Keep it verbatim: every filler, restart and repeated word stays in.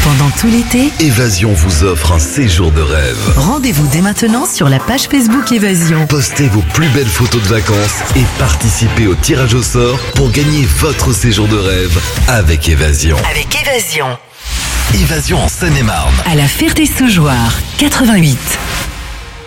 Pendant tout l'été, Évasion vous offre un séjour de rêve. rendez-vous dès maintenant sur la page Facebook Évasion. Postez vos plus belles photos de vacances et participez au tirage au sort pour gagner votre séjour de rêve avec Évasion. Avec Évasion. Évasion en Seine-et-Marne. À la Ferté-Saugeoire, quatre-vingt-huit.